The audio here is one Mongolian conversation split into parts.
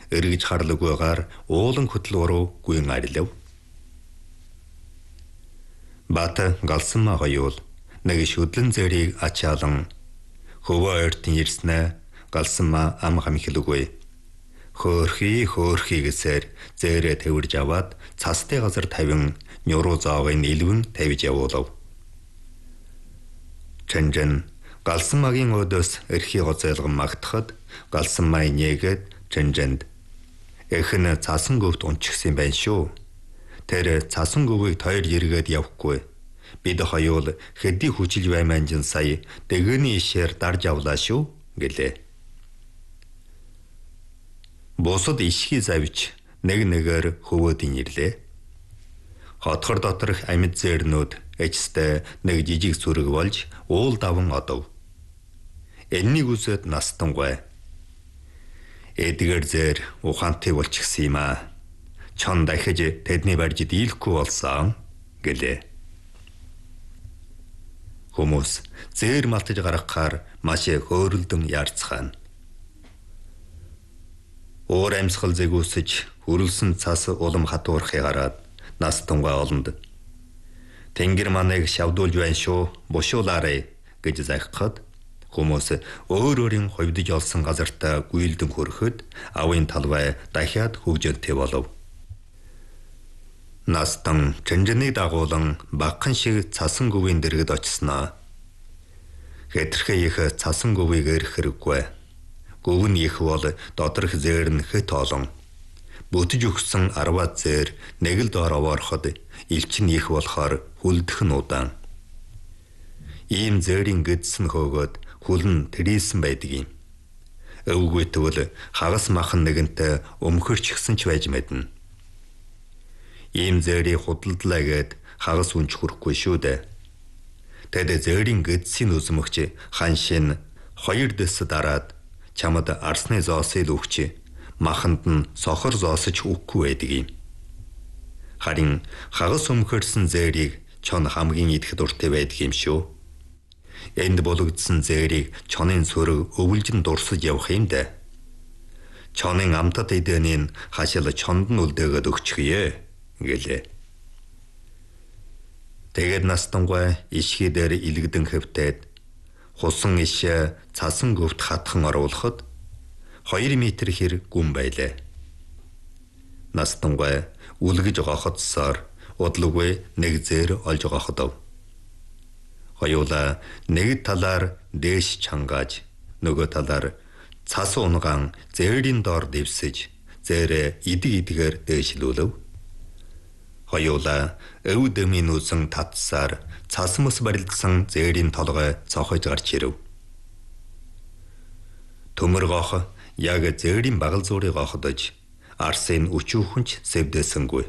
эргэж харлагүйгээр уулан хөтлөөрөө гүйн арилав. Бата галсанма гоёул нэг шүдлэн зэрийг ачаалан хөвөө ойртон ирснэ галсанма ам хамхилгүй. Хөөрхий гэсээр зээрээ тэвэрж аваад цастай газар тавин нюруу заавын илвэн тавиж явуулав. Чэнжэн галсанмагийн өдөөс эрхий гоцойлгон магтахад галсанмай нээгээд Чэнжэнд эхэн цасан гөвт унчихсан байна шүү. Тэр цасан гөвийг тойр эргээд явахгүй. Бид хоёул хэдий хүчил байманжин сая дэгэний ишээр дарж авлаа шүү гэлээ. Бусад ишхий завич нэгээр хөвөөдийн ирлээ. Хотгор доторх амьд зээрнүүд эцтэй нэг жижиг зүрэг болж уул даван одов. Энэнийг үзээд настангуй. Эдгээр зээр ухаантай болчихсон юм аа. Чон дахиж тэдний барьж дийлэхгүй болсон гэлээ. Хүмүүс зээр малтаж гаргахаар маш хөөрөлдөн яарцгаана. Уур амьсгал зэгүүсэж хөрөлсөн цас улам хатуурхыг хараад нас тунгаа олонд тэнгэр манайг шавдуулж байна шүү, бушуулаарэ гэж захихад хүмүүс өөр өөрийн ховдож олсон газартаа гүйлдэн хөрөхөд авын талбай дахиад хөгжөлтэй болов. Настан Чэнжэнийг дагуулан багхан шиг цасан гүвийн дэргэд очсноо. Хэтэрхээ их цасан гүвийг эрх хэрэггүй. Гүв нь их бол доторх зээр нь хэт олон. Бүтэж өгсөн 10 зээр нэг л доор овоороход элчин их болохоор хүлдэх нь удаан. Ийм зээрийн гэдсэн хөөгөөд хүлэн тэрийсэн байдаг юм. Өвгүй тэгвэл хагас махан нэгэнтэй өмхөрч гсэн ч байж мэднэ. Ийм зээрийг худалдлаа гэд хагас үнч хүрэхгүй шүү дээ. Тэд зээрийн гэдсийн үзмөгч ханшин 2 дэс дараад чамд арсны зоосыг өгч маханд нь сохор зоосож өгөхгүй байдаг юм. Харин хагас өмхөрсөн зээрийг чон хамгийн идэх дуртай байдаг юм шүү. Энд бологдсон зээрийг чонын сөрөг өвөлжин дурсаж явах юм дээ. Чонын амтад эдэнийг хашил чонд нь үлдээгээд өгчихье гэлээ. Тэгээд настангуй ишхий дээр илгдэн хэвтээд хусан ишээ цасан гөвт хатхан оруулахад 2 метр хэр гүн байлаа. Настангуй үлгэж гохотсоор удлгүй нэг зээр олж гохотов. Хоёулаа нэг талаар дээш чангааж нөгөө талаар цас унган зээрийн доор дэвсэж зээрээ идэг-идгээр дээшлүүлв. Хоёулаа өв дэмийн үзэн татсаар цасмас барилдсан зээрийн толгой цохож гарч ирэв. Төмөр гох яг зээрийн багал зуурыг гохдож арсын өчүүхэнч сэвдээсэнгүй.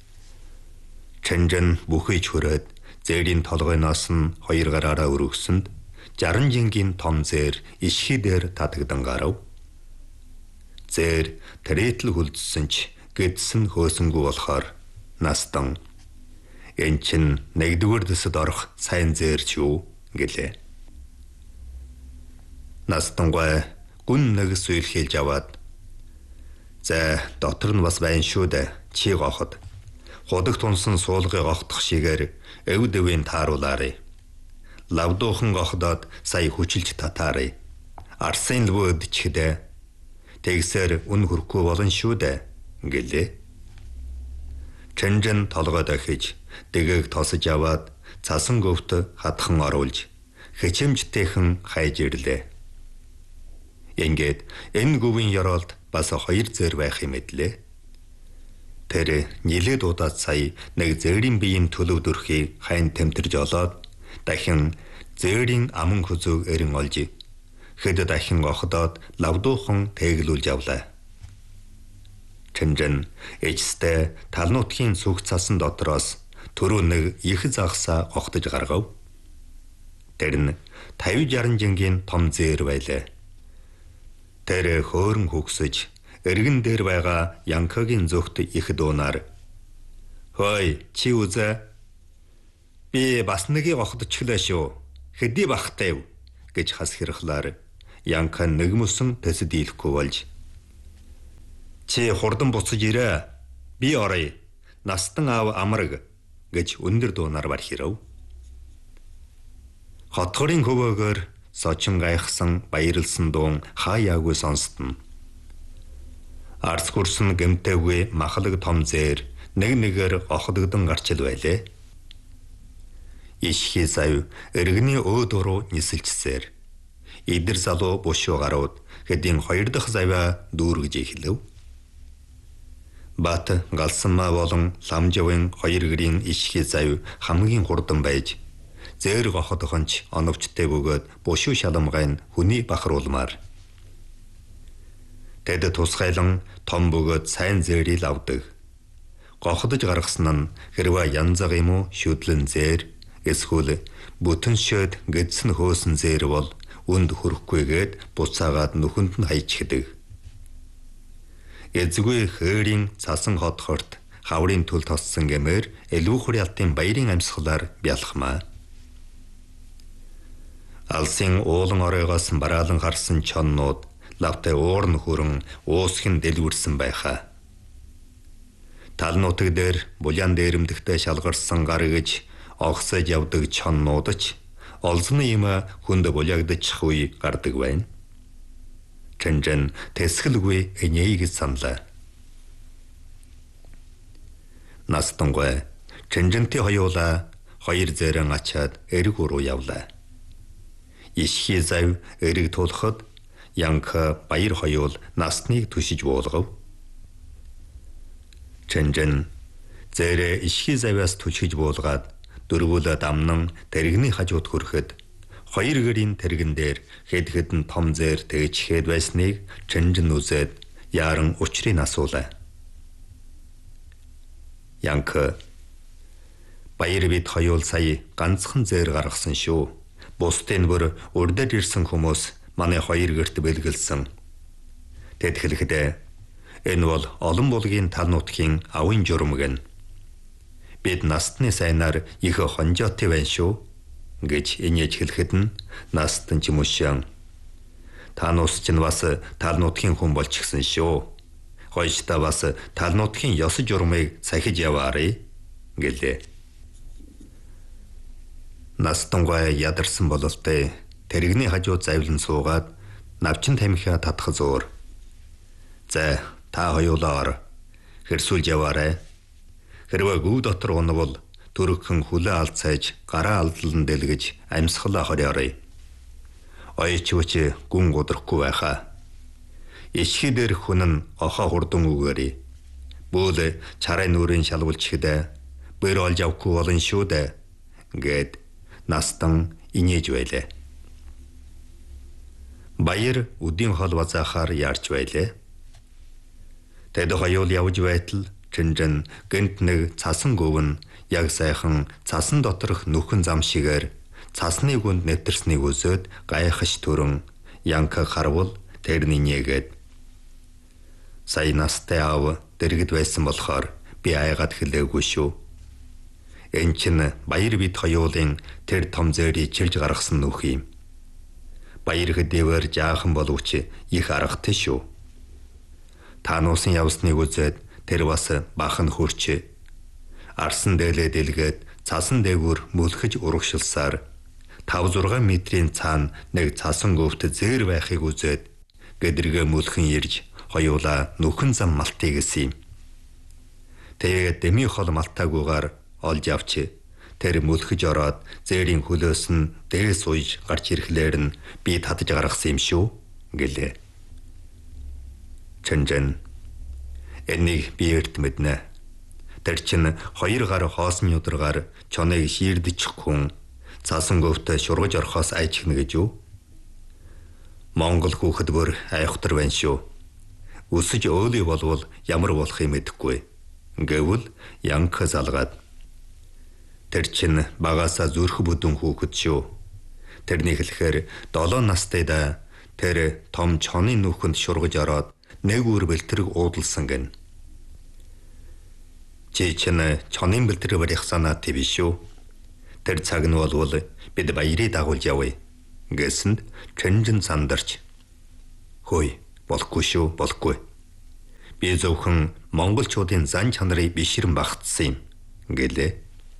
Чэнжэн бүхийж хүрээд зээрийн толгойноос нь 2 гараараа өргөсөнд 60 жингийн том зээр ишхий дээр татагдан гарав. Зээр тэрэтл хүлдсэн ч гэдсэн хөөсөнгүү болохоор настан энэ чинь 1-р дэсэд орох сайн зээр ч юу гэлээ. Настангуй гүн нэгс үйлхийлж аваад за дотор нь бас байна шүү дээ чи гоход худагт унсан суулгыг гохдох шигээр эв дэвийн тааруулаарай. Лавдуухан гохдоод сая хүчилж татаарай. Арсын лбөөд чихдэ. Тэгсээр үн хөрөхгүй болно шүү дээ гэлээ. Чэнжэн толгой дахиж дэгийг тосож аваад цасан гөвт хатхан оруулж хэчэмжтэйхэн хайж ирлээ. Ингээд энэ гүвийн ёроолд бас 2 зээр байх юм эдлээ. Тэр нилээд удаад сая нэг зээрийн биеийн төлөв дөрхийг хайн тэмтэрж олоод дахин зээрийн аман хүзүүг эрен олж хэд дахин гохдоод лавдуухан тэглүүлж авлаа. Чэнжэн эцтэй талнуутхийн сүх цасан дотроос түрүү нэг их загсаа гохдож гаргав. Тэр нь 50-60 жингийн том зээр байлаа. Тэр хөөрөн хөгсөж эргэн дээр байгаа янкагийн зөвхт их дуунаар хөөе чи үзээ би бас нэгийг гохдчихлаа шүү хэдий бахтай гэж хас хэрхлаар янка нэгмөсөн тэсэд ийлэхгүй болж Чи хурдан буцаж ирээ. Би оръё. Настан аав амраг гэж өндөр дуунаар бархирав. Хотгорын хөвөөгөр сочин гайхсан баярлсан дуун хаяагүй сонстно. Арц хурсан гэмтээгүй махлаг том зээр нэг нэгээр охдогдон гарчил байлээ. Ишхий зав эргэний өөд руу нисэлжсээр идэр залуу бушуу гарууд хэдийн хоёр дахь заваа дүүргэж эхлэв. Бат галсанмаа болон ламжавын хоёр гэрийн ишхий зав хамгийн хурдан байж зээр гоходохонч оновчтой бөгөөд бушуу шаламгайн хүний бахруулмаар. Тэд тусгайлан том бөгөөд сайн зээрийг авдаг. Гоходож гаргасан нь хэрвээ янзаг юм уу шүдлэн зээр эсвэл бүтэн шөд гэдсэн хөөсөн зээр бол үнд хүрэхгүйгээд буцаагаад нүхэнд нь хайчихдаг. Эзгүй хээрийн цасан хотхорт хаврын түл тоссон гэмээр элүүхүр ялтын баярын амьсгалаар бялхмаа. Алсын уулан оройгоос бараалан харсан чоннууд лавтай уурн хүрэн уусхин дэлгүрсэн байхаа. Тал нутаг дээр булян дээрэмдэгтэй шалгарсан гар гэж огсож явдаг чоннууд ч олзны юм хүнд булягдчих үе гардаг байна. Чэнжэн тэсгэлгүй энэийг саналаа. Настангой Чэнжэнтэй хоёулаа хоёр зээрэн ачаад эрг руу явлаа. Ишхий зав эрг тулахад Янка баяр хоёул насныг түшиж буулгав. Чэнжэн зээрээ ишхий заваас түшиж буулгаад дөрвөлө дамнан тэрэгний хажууд хүрэхэд хоёр гэрийн тэрэгэн дээр хэд хэдэн том зээр тэгчихэд байсныг Чэнжэн үзээд яаран учрыг асуулаа. Янка баяр бид хоёул сая ганцхан зээр гаргасан шүү. Бусдын бүр урдад ирсэн хүмүүс манай хоёр гэрт бэлгэлсэн. Тэд хэлэхдээ энэ бол олон булгийн тал нутгийн авын журам гэн. Бид настны сайнаар их хонжоотой байна шүү гэж инээж хэлэхэд нь настан ч мөшөн. Та нус чинь бас тал нутгийн хүн болчихсон шүү. Хойшта бас тал нутгийн ёс журмыг сахиж яваарай гэлээ. Настангой ядарсан бололтой тэрэгний хажууд завлан суугаад навчин тамхиа татах зуур. За та хоёулаа хэрсүүлж яваарай. Хэрвээ гүү дотор унавал төрөхөн хүлээ алцааж гараа алдлан дэлгэж амьсгалаа хориорой. Ойчвч гүн гудрохгүй байхаа. Ишхий дээр хүн нь охоо хурдан үгээрээ. Бөөлө чарай нүрийн шалгуулч хэдэ бэр олж авахгүй болон шүү дээ гэд настан инээж байлаа. Баяр үдийн хол базаахаар яарч байлаа. Тэд хоёул явж байтал Чэнжэн гэнт нэг цасан гөвн яг сайхан цасан доторх нүхэн зам шигээр цасны гүнд нэвтэрснийг үзээд гайхаж төрөн Янка харвал тэрний нэгээд сая настай аав дэргэд байсан болохоор би айгаад хэлээгүй шүү. Энэ чинь баяр бид хоёулын тэр том зээрийг чирж гаргасан нүх юм. Баяр хэдийгээр жаахан боловч их аргатай шүү. Та нуусан явсныг үзээд тэр бас бахан хурч арсан дээлээ дэлгээд цасан дээгүүр мөлхөж урагшилсаар 5-6 метрийн цаана нэг цасан гөвт зээр байхыг үзээд гэдргээ мөлхөн ирж хоёулаа нүхэн зам малтыг исэн юм. Тэгээд дэми хол малтаагүйгээр олж авч тэр мөлхөж ороод зээрийн хөлөөс нь дээс ууж гарч ирэхлээр нь би татж гаргасан юм шүү гэлээ. Чэнжэн энийг би эрт мэднэ. Тэр чинь хоёр гар хоосны ударгаар чоныг шиирдчих хүн цаасан гөвтө шургаж орхоос айчихна гэж юу? Монгол хүүхэд бүр айхтар байна шүү. Өсөж өөлий болвол ямар болох юм мэдэхгүй. Гэвэл Янка залгаад тэр чинь багасаа зүрх бүдүүн хүүхэд шүү. Тэрний хэлэхээр 7 настай да тэр том чоны нүхэнд шургаж ороод нэг үр бэлтрэг уудалсан гэн. Чи чинь чонын бэлтрэг барих санаатай биш шүү. Тэр цаг нь болвол бид баярыг дагуулж явъя гэсэнд Чэнжэн сандарч хөөе болохгүй шүү болохгүй. Би зөвхөн монголчуудын зан чанарыг бишрэн багтсан юм гэлээ.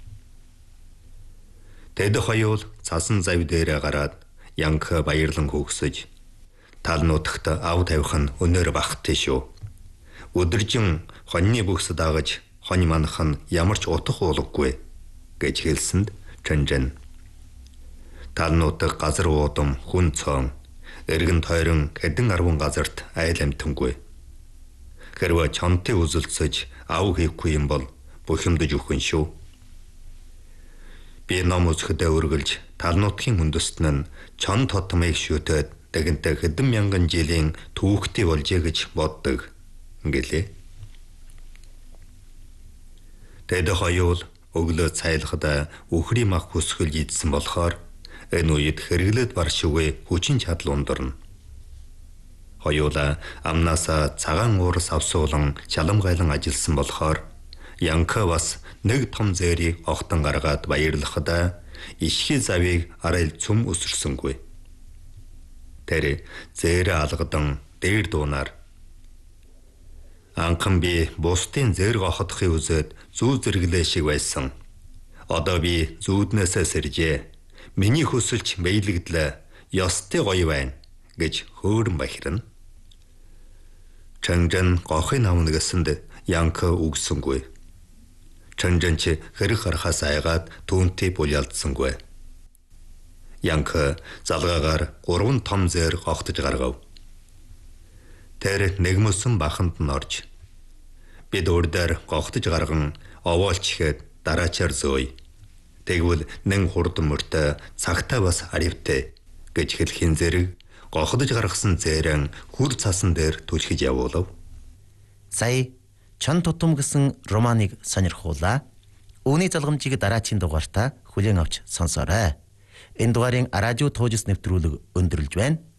Тэд хоёул цасан зав дээрээ гараад Янка баярлан хөөгсөж тал нутагт ав тавих нь өнөөр багтээ шүү. Өдөржин хоньны бүкс дагаж хонь манах нь ямар ч утга уулгагүй гэж хэлсэнд Чанжан тал нутаг газар уудам хүн цоон эргэн тойрон хэдэн арван газарт айл амтангүй. Хэрвээ чонтыг үзэлцэж ав хийхгүй юм бол бухимдаж өгөн шүү. Би ном үзэхдээ үргэлж тал нутгийн үндэстэн нь чон тотмыг шүтээд дэгэнтэй хэдэн мянган жилийн түүхтэй болжээ гэж боддог гэлээ. Тэд хоёул өглөө цайлахад үхрийн мах хүсгэл идсэн болохоор энэ үед хэрэглээд баршгүй хүчин чадал ундорно. Хоёулаа амнаасаа цагаан уурс авсуулан шаламгайлан ажилласан болохоор Янка бас нэг том зээрийг огтон гаргаад баярлахад ишхий завыг арай цөм өсөрсөнгүй. Тэр зээрээ алгадан дээр дуунаар анхан би бусдын зээр гохотхыг үзээд зүү зэрэглээ шиг байсан. Одоо би зүүднээсээ сэржээ. Миний хүсэлч мэйлэгдлээ. Ёстой гоё байна гэж хөөрөн бахирна. Чанжан гохын авна гэсэнд Янка үгсэнгүй. Чанжан ч хэрэг харахаас айгаад түүнтэй булялдсангүй. Янка залгаагаар 3 том зээр гохтож гаргав. Тэр нэгмөсөн баханд нь орж бид урдаар гохтож гарган овоолчихэд дараачаар зөөе. Тэгвэл нэн хурдан мөртөө цагтаа бас аривтэй гэж хэлхийн зэрэг гохдож гаргасан зээрэн хүр цасан дээр түлхэж явуулав. Сая чон тутам гэсэн романыг сонирхуулаа. Үүний залгамжийг дараачийн дугаартаа хүлээн авч сонсоорой. Энэ дугаарын радио туужис нэвтрүүлэг өндөрлж байна.